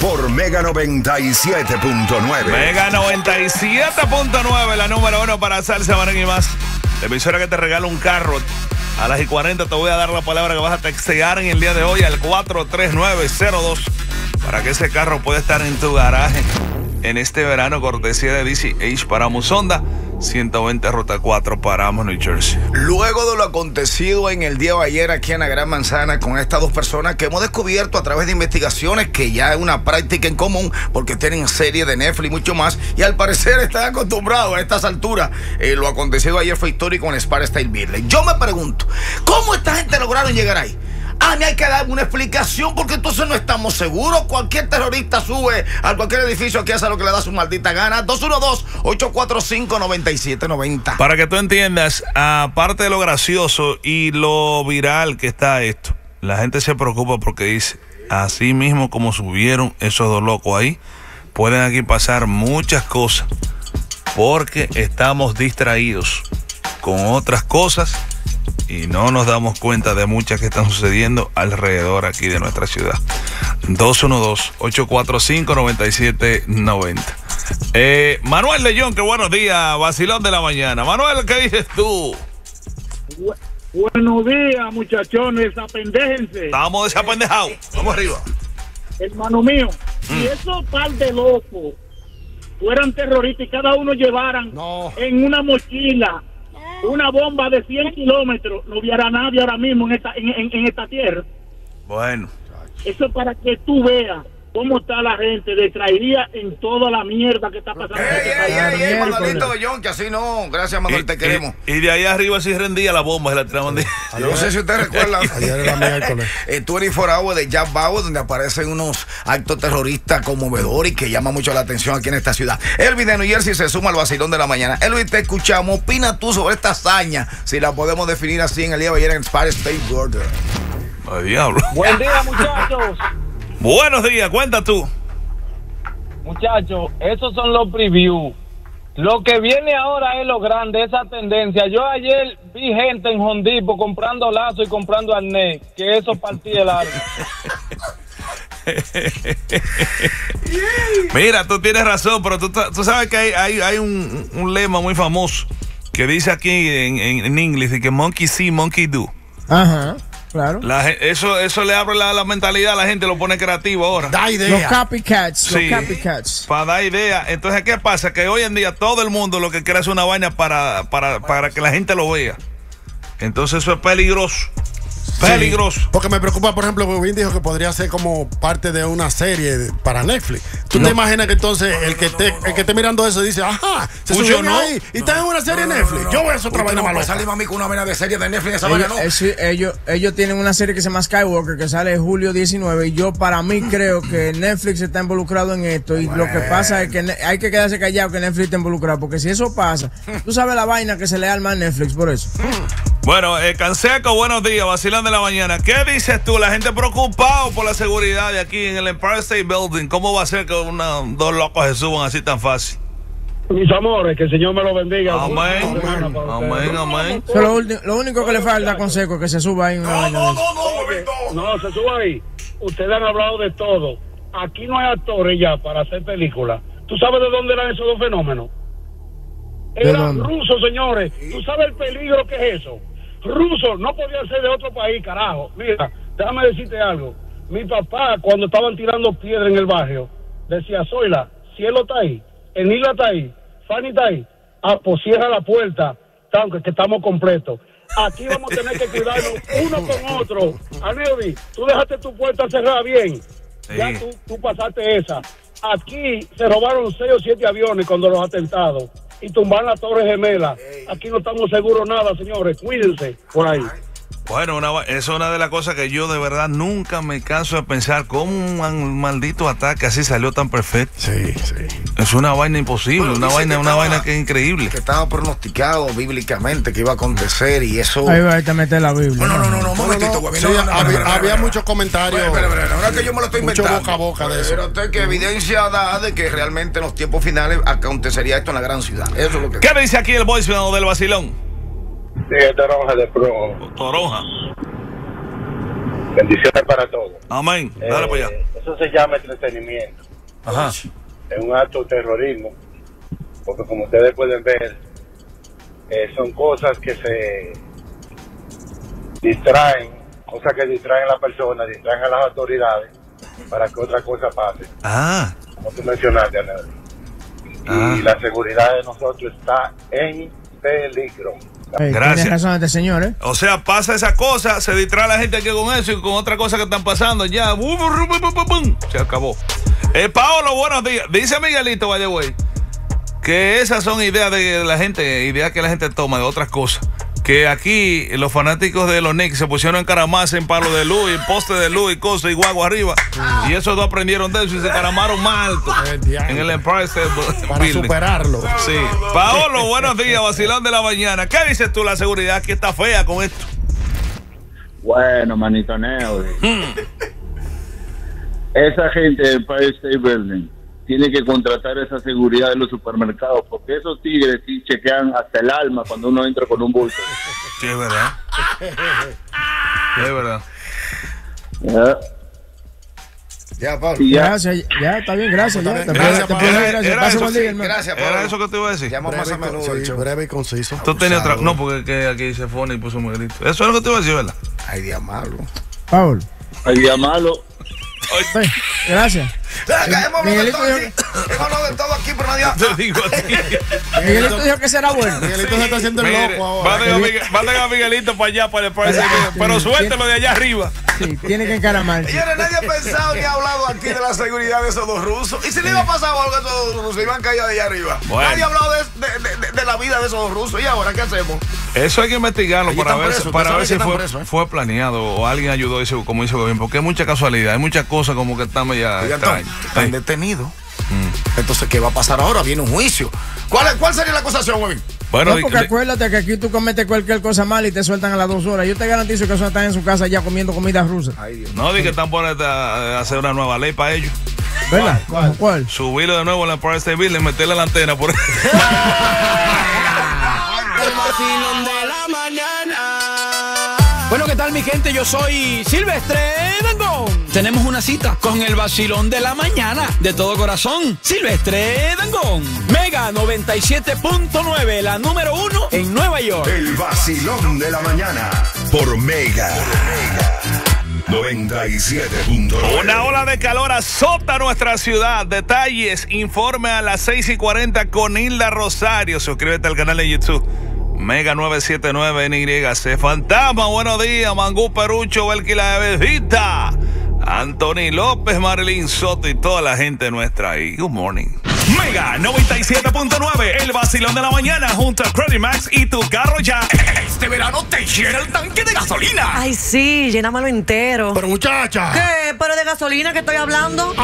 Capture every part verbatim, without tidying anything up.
por Mega noventa y siete punto nueve. Mega noventa y siete punto nueve, la número uno para salsa, Marín y más. La emisora que te regala un carro. A las y cuarenta te voy a dar la palabra que vas a textear en el día de hoy al cuatro tres nueve cero dos para que ese carro pueda estar en tu garaje en este verano, cortesía de D C H Paramus Honda, ciento veinte Ruta cuatro, Paramus, New Jersey. Luego de lo acontecido en el día de ayer aquí en la Gran Manzana con estas dos personas que hemos descubierto a través de investigaciones que ya es una práctica en común porque tienen series de Netflix y mucho más, y al parecer están acostumbrados a estas alturas. Eh, lo acontecido ayer fue histórico en Spar State Birley. Yo me pregunto, ¿cómo esta gente lograron llegar ahí? A mí hay que dar una explicación porque entonces no estamos seguros. Cualquier terrorista sube a cualquier edificio aquí, hace lo que le da su maldita gana. dos uno dos, ocho cuatro cinco, nueve siete nueve cero. Para que tú entiendas, aparte de lo gracioso y lo viral que está esto, la gente se preocupa porque dice, así mismo como subieron esos dos locos ahí, pueden aquí pasar muchas cosas porque estamos distraídos con otras cosas y no nos damos cuenta de muchas que están sucediendo alrededor aquí de nuestra ciudad. dos uno dos, ocho cuatro cinco, nueve siete nueve cero. Eh, Manuel de John, que buenos días, vacilón de la mañana. Manuel, ¿qué dices tú? Bu buenos días, muchachones, apendéjense. Estamos desapendejados. Vamos arriba. Hermano mío, Mm. si esos par de locos fueran terroristas y cada uno llevaran No. en una mochila una bomba de cien kilómetros, no hubiera nadie ahora mismo en esta, en, en, en esta tierra. Bueno. Eso es para que tú veas cómo está la gente, distraería en toda la mierda que está pasando en este país. Ey, ey, ey, Manuelito de John, que así no. Gracias, Manuel, Y, te queremos. y, y de ahí arriba sí rendía la bomba y la tiraban de... Yo no sé si ustedes recuerdan Ayer era miércoles. el veinticuatro Hours de Jack Bauer, donde aparecen unos actos terroristas conmovedores y que llaman mucho la atención aquí en esta ciudad. Elvis de New Jersey se suma al vacilón de la mañana. Elvis, te escuchamos. Opina tú sobre esta hazaña, si la podemos definir así en el día de ayer en Spar State Border. Ay, diablo. Buen día, muchachos. Buenos días, cuenta tú. Muchachos, esos son los previews. Lo que viene ahora es lo grande, esa tendencia. Yo ayer vi gente en Home Depot comprando lazo y comprando arnés, que eso partía el alma. Mira, tú tienes razón, pero tú, tú sabes que hay, hay, hay un, un lema muy famoso que dice aquí en, en, en inglés de que monkey see, monkey do. Ajá, claro. La, eso, eso le abre la, la mentalidad a la gente, lo pone creativo ahora. Da idea. Los copycats, Sí. los copycats. Para dar idea. Entonces, ¿qué pasa? Que hoy en día todo el mundo lo que quiere es una vaina para, para, para que la gente lo vea. Entonces eso es peligroso. Peligroso. Sí, porque me preocupa, por ejemplo, Bobín dijo que podría ser como parte de una serie para Netflix. ¿Tú No. te imaginas que entonces el que esté, el que esté mirando eso dice, ajá, se Mucho subieron no. ahí y están en una serie de Netflix? Yo voy a hacer otra vaina no más puede loca. salir mami con una vaina de serie de Netflix, esa vaina Ellos, no. eso- ellos, ellos tienen una serie que se llama Skywalker que sale julio diecinueve y yo para mí creo que Netflix está involucrado en esto y lo que pasa es que ne- hay que quedarse callado que Netflix está involucrado porque si eso pasa, tú sabes la vaina que se le arma a Netflix por eso. Bueno, eh, Canseco, buenos días, vacilón de la mañana. ¿Qué dices tú? La gente preocupada por la seguridad de aquí en el Empire State Building. ¿Cómo va a ser que una, dos locos se suban así tan fácil? Mis amores, que el Señor me lo bendiga. Amén, amén, amén. Eso es lo, ulti- lo único que le falta con Seco es que se suba ahí una vaina de eso. No, se suba ahí. Ustedes han hablado de todo. Aquí no hay actores ya para hacer películas. ¿Tú sabes de dónde eran esos dos fenómenos? ¿De Eran dónde? rusos, señores. ¿Tú sabes el peligro que es eso? Rusos no podían ser de otro país, carajo. Mira, déjame decirte algo. Mi papá, cuando estaban tirando piedra en el barrio, decía, Zoila, Cielo está ahí, Enila está ahí, Fanny está ahí. Ah, pues cierra la puerta, aunque que estamos completos. Aquí vamos a tener que cuidarnos uno con otro. Aneudi, tú dejaste tu puerta cerrada bien. Ya Sí. tú, tú pasaste esa. Aquí se robaron seis o siete aviones cuando los atentados y tumbaron la Torre Gemela. Aquí no estamos seguros nada, señores. Cuídense por ahí. Bueno, una, va- es una de las cosas que yo de verdad nunca me canso de pensar cómo un man- maldito ataque así salió tan perfecto. Sí, sí. Es una vaina imposible, Bueno, una dice vaina, que una estaba- vaina que es increíble. Que estaba pronosticado bíblicamente que iba a acontecer y eso. Ahí va a irte a meter la Biblia. No, no, no, no, no, un momentito, güey. Sí, No, no, no, había, no, no, había no, no. muchos comentarios. Bueno, pero, pero, no es que yo me lo estoy Mucho inventando. boca a boca de eso. Pero usted que evidencia da de que realmente en los tiempos finales acontecería esto en la gran ciudad. Eso es lo que. ¿Qué dice aquí el voicemail del vacilón? Sí, es Toronja de Pro. Toronja. Bendiciones para todos. Amén. Dale Eh, para allá. Eso se llama entretenimiento. Ajá. Es un acto de terrorismo. Porque como ustedes pueden ver, eh, son cosas que se distraen, cosas que distraen a la persona, distraen a las autoridades para que otra cosa pase. Ah. Como tú mencionaste, Anel. Ah. Y la seguridad de nosotros está en peligro. Hey, Gracias. Tienes razón este señor, ¿eh? O sea, pasa esa cosa, se distrae la gente aquí con eso y con otra cosa que están pasando. Ya, bum, bum, bum, bum, bum, se acabó. Eh, Paolo, buenos días. Dice Miguelito, by the way, que esas son ideas de la gente, ideas que la gente toma de otras cosas. Que aquí los fanáticos de los Knicks se pusieron a encaramarse en palo de luz, y poste de luz y cosas y guagua arriba. Y esos dos aprendieron de eso y se encaramaron más alto en el Empire State Para Building. superarlo. Sí. Paolo, buenos días, vacilón de la mañana. ¿Qué dices tú? La seguridad aquí está fea con esto. Bueno, manito Neo. Hmm. Esa gente del Empire State Building tiene que contratar esa seguridad de los supermercados, porque esos tigres sí chequean hasta el alma cuando uno entra con un bolso. Sí, es verdad. Es verdad. ¿Ya? Ya, Pablo. Y ya. Gracias, ya, está bien, gracias. Ya, te Gracias, puedes- te Pablo. puedes ir, Era- gracias. era Pase eso, buen día, sí. hermano. Gracias, Pablo. Era eso que te iba a decir. Llama más a Breve, menudo el sí, show. breve y conciso. Tú tenías otra. Abusado. No, porque que aquí se fue y puso Miguelito. Eso es lo que te iba a decir, ¿verdad? Ay, día malo. Paul, Hay día malo. sí, gracias. Hemos hablado de Miguelito todo dijo aquí. Hemos hablado de todo aquí, pero nadie ha- Te digo a ti. Miguelito dijo que será bueno. Miguelito se está haciendo el Mire, loco ahora. manden a Miguel- manden a Miguelito para allá, para el Empire State Building, pero suéltelo de allá arriba. Sí, tiene que encaramarse. Señores, nadie ha pensado ni ha hablado aquí de la seguridad de esos dos rusos. ¿Y si le iba a pasar algo a esos dos rusos? Iban caídos de allá arriba. Bueno. Nadie ha hablado de, de- de- de la vida de esos dos rusos. ¿Y ahora qué hacemos? Eso hay que investigarlo Allí para están ver, presos, para ustedes ver si saben que fue, están presos, ¿eh? fue planeado o alguien ayudó, ese, como dice el gobierno, porque hay mucha casualidad, hay muchas cosas como que están ya Oigan, extrañas. están Sí. detenidos. Entonces, ¿qué va a pasar ahora? Viene un juicio. ¿Cuál, es- cuál sería la acusación, güey? Bueno, No, di- porque di- acuérdate que aquí tú cometes cualquier cosa mal y te sueltan a las dos horas. Yo te garantizo que eso están en su casa ya comiendo comida rusa. Ay, Dios. no, di que están por esta- hacer una nueva ley para ellos. ¿Verdad? ¿Cuál? ¿Cuál? Subirlo de nuevo en la Empire State Building, meterle la antena por El vacilón de la mañana. Bueno, ¿qué tal, mi gente? Yo soy Silvestre Dangond. Tenemos una cita con el vacilón de la mañana. De todo corazón, Silvestre Dangond. Mega noventa y siete punto nueve, la número uno en Nueva York. El vacilón de la mañana por Mega. noventa y siete punto nueve. Una ola de calor azota nuestra ciudad. Detalles, informe a las seis y cuarenta con Hilda Rosario. Suscríbete al canal de YouTube. Mega nueve siete nueve N Y C. Fantasma, buenos días. Mangú Perucho, Belki la Bebecita. Anthony López, Marilyn Soto y toda la gente nuestra ahí. Good morning. Mega noventa y siete punto nueve, el vacilón de la mañana junto a Credit Max y tu carro ya. Este verano te llena el tanque de gasolina. Ay, sí, llénamelo entero. Pero muchacha. ¿Qué? ¿Pero de gasolina que estoy hablando?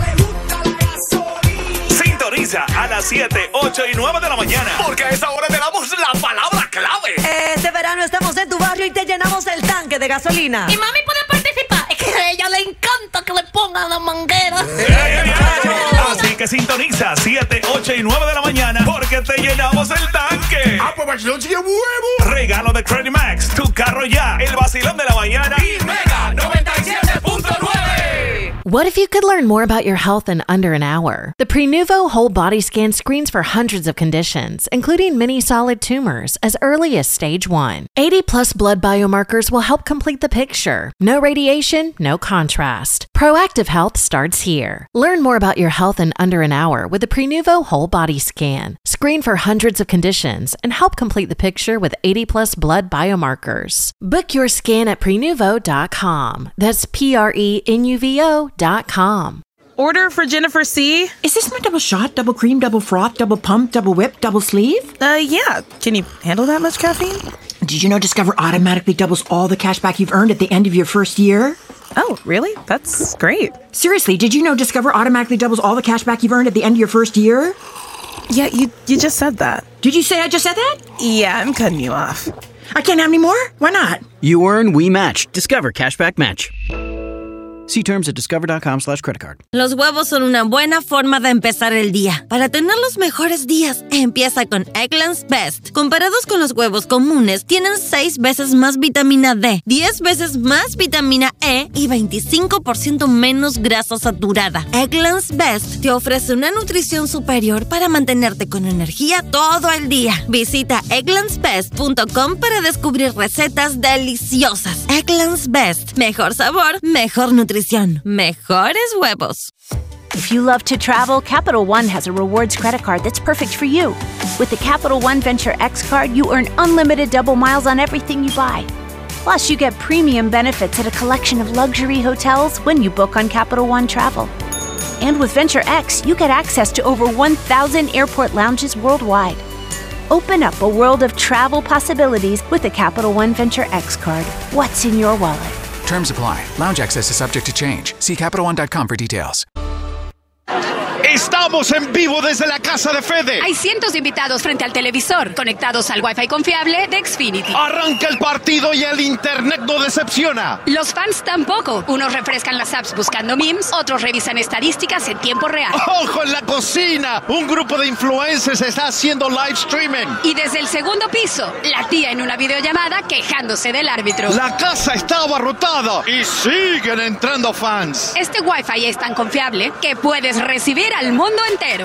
Sintoniza a las siete, ocho y nueve de la mañana. Porque a esa hora te damos la palabra clave. Este verano estamos en tu barrio y te llenamos el tanque de gasolina. Y mami puede participar. Es que a ella le encanta que le pongan la manguera. Así que sintoniza siete, ocho y nueve de la mañana porque te llenamos el tanque. Ah, pues vacilón sigue huevo. Regalo de Credit Max, tu carro ya, el vacilón de la mañana y Mega noventa y siete punto nueve. What if you could learn more about your health in under an hour? The Prenuvo Whole Body Scan screens for hundreds of conditions, including many solid tumors, as early as stage one. eighty plus blood biomarkers will help complete the picture. No radiation, no contrast. Proactive health starts here. Learn more about your health in under an hour with the Prenuvo Whole Body Scan. Screen for hundreds of conditions and help complete the picture with eighty plus blood biomarkers. Book your scan at prenuvo dot com. That's P R E N U V O dot com. Order for Jennifer C. Is this my double shot, double cream, double froth, double pump, double whip, double sleeve? Uh, yeah. Can you handle that much caffeine? Did you know Discover automatically doubles all the cash back you've earned at the end of your first year? Oh, really? That's great. Seriously, did you know Discover automatically doubles all the cash back you've earned at the end of your first year? Yeah, you you just said that. Did you say I just said that? Yeah, I'm cutting you off. I can't have any more? Why not? You earn, we match. Discover Cashback Match. See terms at discover.com slash credit card. Los huevos son una buena forma de empezar el día. Para tener los mejores días, empieza con Eggland's Best. Comparados con los huevos comunes, tienen seis veces más vitamina D, diez veces más vitamina E y veinticinco por ciento menos grasa saturada. Eggland's Best te ofrece una nutrición superior para mantenerte con energía todo el día. Visita egglands best punto com para descubrir recetas deliciosas. Eggland's Best. Mejor sabor, mejor nutrición. Mejores huevos. If you love to travel, Capital One has a rewards credit card that's perfect for you. With the Capital One Venture X card, you earn unlimited double miles on everything you buy. Plus, you get premium benefits at a collection of luxury hotels when you book on Capital One Travel. And with Venture X, you get access to over one thousand airport lounges worldwide. Open up a world of travel possibilities with the Capital One Venture X card. What's in your wallet? Terms apply. Lounge access is subject to change. See Capital One dot com for details. Estamos en vivo desde la casa de Fede. Hay cientos de invitados frente al televisor, conectados al Wi-Fi confiable de Xfinity. Arranca el partido y el internet no decepciona. Los fans tampoco. Unos refrescan las apps buscando memes, otros revisan estadísticas en tiempo real. ¡Ojo en la cocina! Un grupo de influencers está haciendo live streaming. Y desde el segundo piso, la tía en una videollamada quejándose del árbitro. La casa está abarrotada y siguen entrando fans. Este Wi-Fi es tan confiable que puedes recibir al mundo entero.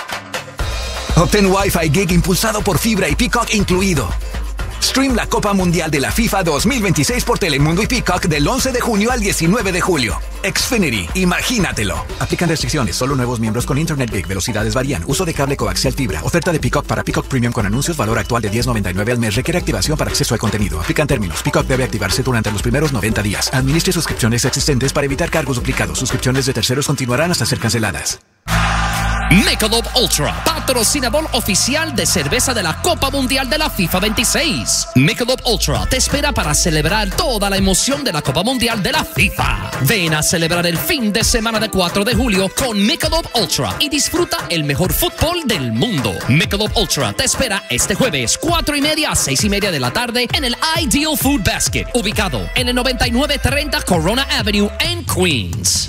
Obtén Wi-Fi Gig impulsado por fibra y Peacock incluido. Stream la Copa Mundial de la FIFA dos mil veintiséis por Telemundo y Peacock del once de junio al diecinueve de julio. Xfinity, imagínatelo. Aplican restricciones, solo nuevos miembros con Internet Gig, velocidades varían, uso de cable coaxial fibra, oferta de Peacock para Peacock Premium con anuncios, valor actual de diez noventa y nueve al mes, requiere activación para acceso al contenido. Aplican términos, Peacock debe activarse durante los primeros noventa días. Administre suscripciones existentes para evitar cargos duplicados. Suscripciones de terceros continuarán hasta ser canceladas. Michelob Ultra, patrocinador oficial de cerveza de la Copa Mundial de la FIFA veintiséis. Michelob Ultra te espera para celebrar toda la emoción de la Copa Mundial de la FIFA. Ven a celebrar el fin de semana de cuatro de julio con Michelob Ultra y disfruta el mejor fútbol del mundo. Michelob Ultra te espera este jueves, cuatro y media a seis y media de la tarde en el Ideal Food Basket, ubicado en el noventa y nueve treinta Corona Avenue en Queens.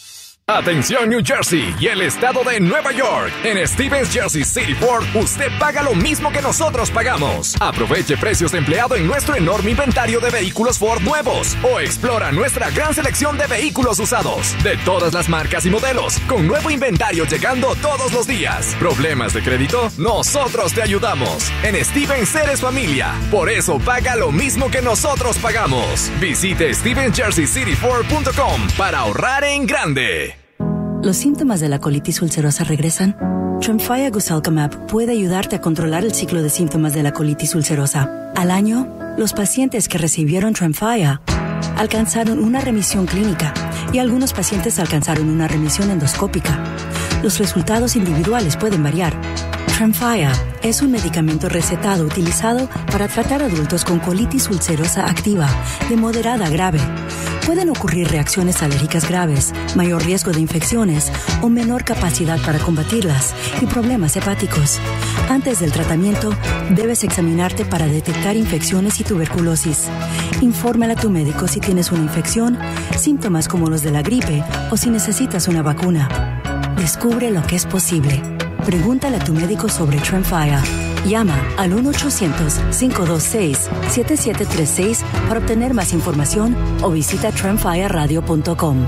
Atención New Jersey y el estado de Nueva York. En Stevens Jersey City Ford, usted paga lo mismo que nosotros pagamos. Aproveche precios de empleado en nuestro enorme inventario de vehículos Ford nuevos o explora nuestra gran selección de vehículos usados de todas las marcas y modelos, con nuevo inventario llegando todos los días. ¿Problemas de crédito? Nosotros te ayudamos. En Stevens eres familia, por eso paga lo mismo que nosotros pagamos. Visite stevens jersey city ford punto com para ahorrar en grande. ¿Los síntomas de la colitis ulcerosa regresan? Tremfya Guselkumab puede ayudarte a controlar el ciclo de síntomas de la colitis ulcerosa. Al año, los pacientes que recibieron Tremfya alcanzaron una remisión clínica y algunos pacientes alcanzaron una remisión endoscópica. Los resultados individuales pueden variar. Tremfya es un medicamento recetado utilizado para tratar adultos con colitis ulcerosa activa de moderada a grave. Pueden ocurrir reacciones alérgicas graves, mayor riesgo de infecciones o menor capacidad para combatirlas y problemas hepáticos. Antes del tratamiento, debes examinarte para detectar infecciones y tuberculosis. Infórmale a tu médico si tienes una infección, síntomas como los de la gripe o si necesitas una vacuna. Descubre lo que es posible. Pregúntale a tu médico sobre Tremfya. Llama al uno ochocientos, cinco dos seis, siete siete tres seis para obtener más información o visita tremfya radio punto com.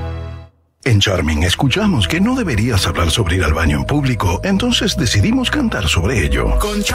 En Charming escuchamos que no deberías hablar sobre ir al baño en público, entonces decidimos cantar sobre ello. Con